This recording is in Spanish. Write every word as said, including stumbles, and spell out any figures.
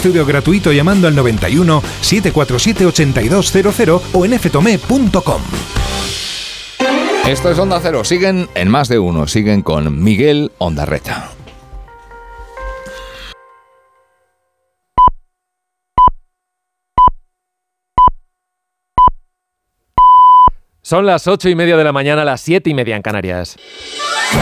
estudio gratuito llamando al noventa y uno, setecientos cuarenta y siete, ochenta y dos cero cero o en eftome punto com. Esto es Onda Cero. Siguen en Más de Uno. Siguen con Miguel Ondarreta. Son las ocho y media de la mañana, las siete y media en Canarias.